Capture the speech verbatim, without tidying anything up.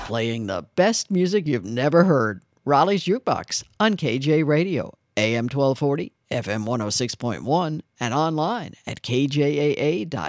playing the best music you've never heard. Raleigh's Jukebox on K J Radio, A M twelve forty, F M one oh six point one, and online at K J A A dot